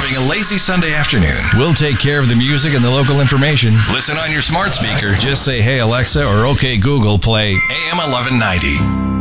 having a lazy Sunday afternoon? We'll take care of the music and the local information. Listen on your smart speaker. Just say, hey, Alexa, or okay, Google, play AM 1190.